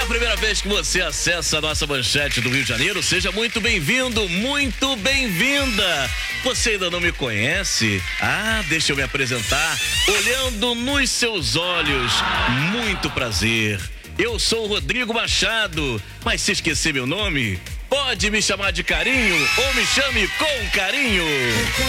primeira vez que você acessa a nossa manchete do Rio de Janeiro, seja muito bem-vindo, muito bem-vinda. Você ainda não me conhece? Deixa eu me apresentar. Olhando nos seus olhos, muito prazer. Eu sou o Rodrigo Machado, mas se esquecer meu nome, pode me chamar de carinho ou me chame com carinho.